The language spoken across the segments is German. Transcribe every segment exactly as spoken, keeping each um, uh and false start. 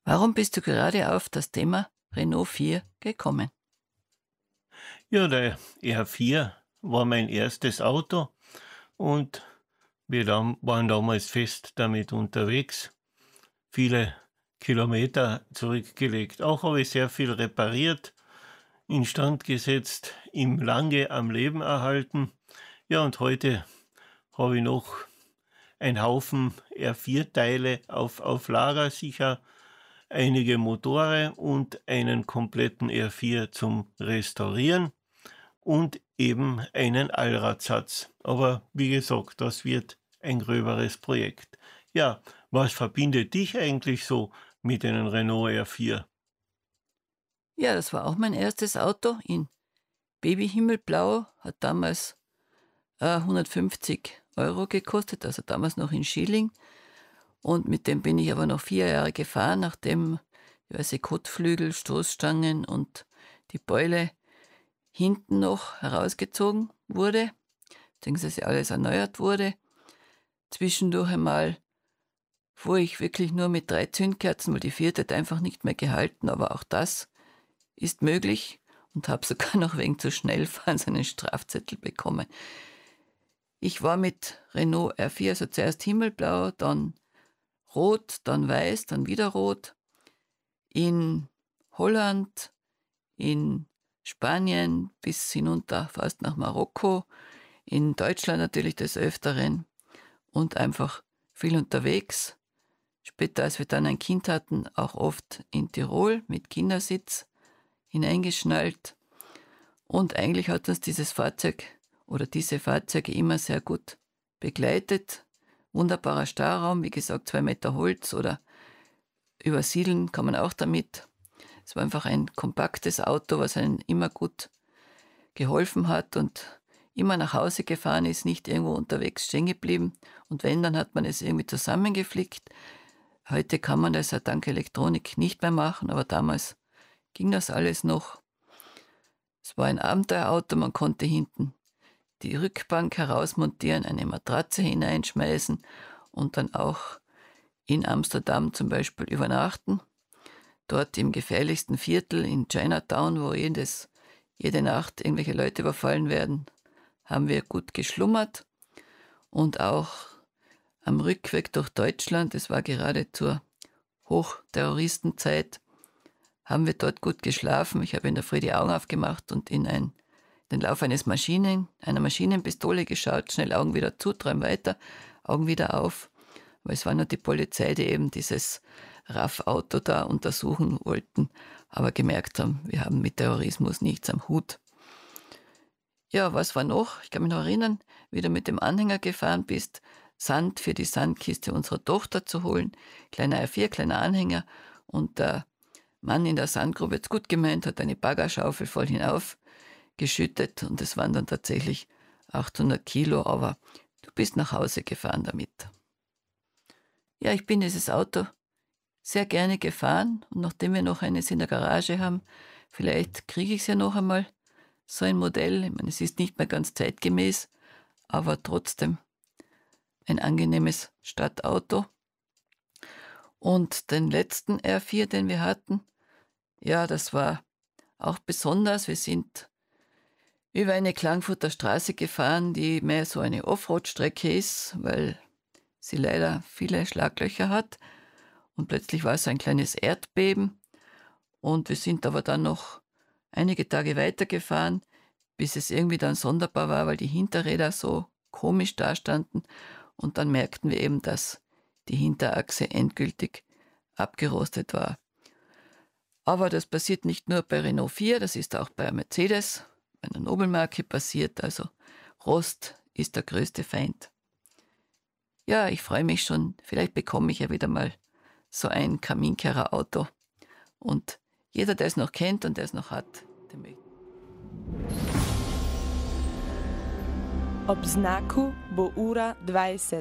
Warum bist du gerade auf das Thema Renault vier gekommen? Ja, der R vier war mein erstes Auto und wir dam waren damals fest damit unterwegs, viele Kilometer zurückgelegt. Auch habe ich sehr viel repariert, instand gesetzt, ihm lange am Leben erhalten. Ja, und heute habe ich noch ein Haufen R vier Teile auf auf Lager, sicher einige Motore und einen kompletten R vier zum Restaurieren und eben einen Allradsatz. Aber wie gesagt, das wird ein gröberes Projekt. Ja, was verbindet dich eigentlich so mit einem Renault R vier? Ja, das war auch mein erstes Auto in Babyhimmelblau, hat damals äh, hundertfünfzig Euro gekostet, also damals noch in Schilling. Und mit dem bin ich aber noch vier Jahre gefahren, nachdem diverse Kotflügel, Stoßstangen und die Beule hinten noch herausgezogen wurde, beziehungsweise alles erneuert wurde. Zwischendurch einmal fuhr ich wirklich nur mit drei Zündkerzen, weil die vierte hat einfach nicht mehr gehalten, aber auch das ist möglich und habe sogar noch wegen zu schnell fahren einen Strafzettel bekommen. Ich war mit Renault R vier, also zuerst himmelblau, dann rot, dann weiß, dann wieder rot, in Holland, in Spanien bis hinunter fast nach Marokko, in Deutschland natürlich des Öfteren und einfach viel unterwegs. Später, als wir dann ein Kind hatten, auch oft in Tirol mit Kindersitz hineingeschnallt. Und eigentlich hat uns dieses Fahrzeug oder diese Fahrzeuge immer sehr gut begleitet. Wunderbarer Stauraum, wie gesagt, zwei Meter Holz oder übersiedeln kann man auch damit. Es war einfach ein kompaktes Auto, was einen immer gut geholfen hat und immer nach Hause gefahren ist, nicht irgendwo unterwegs stehen geblieben. Und wenn, dann hat man es irgendwie zusammengeflickt. Heute kann man das ja dank Elektronik nicht mehr machen, aber damals ging das alles noch. Es war ein Abenteuerauto, man konnte hinten die Rückbank herausmontieren, eine Matratze hineinschmeißen und dann auch in Amsterdam zum Beispiel übernachten. Dort im gefährlichsten Viertel in Chinatown, wo jedes, jede Nacht irgendwelche Leute überfallen werden, haben wir gut geschlummert. Und auch am Rückweg durch Deutschland, das war gerade zur Hochterroristenzeit, haben wir dort gut geschlafen. Ich habe in der Früh die Augen aufgemacht und in ein, den Lauf eines Maschinen, einer Maschinenpistole geschaut, schnell Augen wieder zu, träum weiter, Augen wieder auf. Aber es war nur die Polizei, die eben dieses R A F-Auto da untersuchen wollten, aber gemerkt haben, wir haben mit Terrorismus nichts am Hut. Ja, was war noch? Ich kann mich noch erinnern, wie du mit dem Anhänger gefahren bist, Sand für die Sandkiste unserer Tochter zu holen. Kleiner R vier, kleiner Anhänger. Und der Mann in der Sandgrube hat es gut gemeint, hat eine Baggerschaufel voll hinauf geschüttet und es waren dann tatsächlich achthundert Kilo, aber du bist nach Hause gefahren damit. Ja, ich bin dieses Auto sehr gerne gefahren und nachdem wir noch eines in der Garage haben, vielleicht kriege ich es ja noch einmal, so ein Modell. Ich meine, es ist nicht mehr ganz zeitgemäß, aber trotzdem ein angenehmes Stadtauto. Und den letzten R vier, den wir hatten, ja, das war auch besonders. Wir sind über eine Klagenfurter Straße gefahren, die mehr so eine Offroad-Strecke ist, weil sie leider viele Schlaglöcher hat. Und plötzlich war es so ein kleines Erdbeben. Und wir sind aber dann noch einige Tage weitergefahren, bis es irgendwie dann sonderbar war, weil die Hinterräder so komisch dastanden. Und dann merkten wir eben, dass die Hinterachse endgültig abgerostet war. Aber das passiert nicht nur bei Renault vier, das ist auch bei Mercedes, einer Nobelmarke passiert. Also Rost ist der größte Feind. Ja, ich freue mich schon. Vielleicht bekomme ich ja wieder mal so ein Kaminkehrer-Auto. Und jeder, der es noch kennt und der es noch hat, der möchte. Ob znaku bo ura dvajset.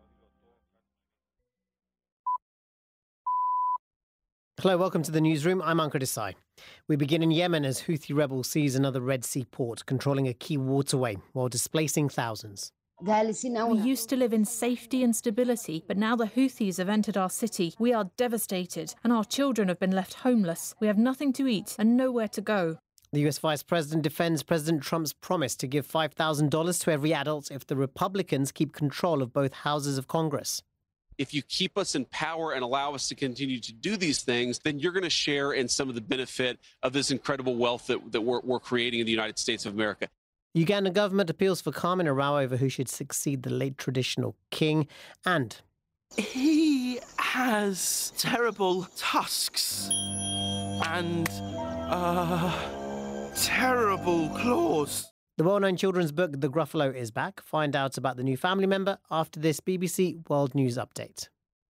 Hello, welcome to the newsroom. I'm Ankur Desai. We begin in Yemen as Houthi rebels seize another Red Sea port, controlling a key waterway while displacing thousands. We used to live in safety and stability, but now the Houthis have entered our city. We are devastated, and our children have been left homeless. We have nothing to eat and nowhere to go. The U S Vice President defends President Trump's promise to give five thousand dollars to every adult if the Republicans keep control of both houses of Congress. If you keep us in power and allow us to continue to do these things, then you're going to share in some of the benefit of this incredible wealth that, that we're, we're creating in the United States of America. Ugandan government appeals for calm in a row over who should succeed the late traditional king. And he has terrible tusks and uh, terrible claws. The well-known children's book The Gruffalo is back. Find out about the new family member after this B B C World News Update.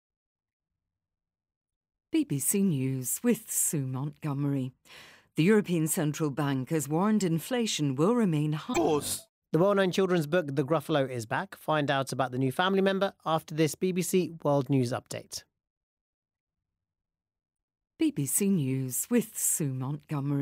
B B C News with Sue Montgomery. The European Central Bank has warned inflation will remain high. The well-known children's book The Gruffalo is back. Find out about the new family member after this B B C World News Update. B B C News with Sue Montgomery.